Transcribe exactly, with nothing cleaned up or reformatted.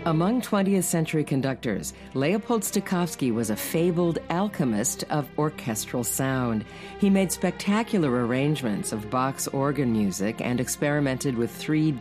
Among twentieth century conductors, Leopold Stokowski was a fabled alchemist of orchestral sound. He made spectacular arrangements of Bach's organ music and experimented with three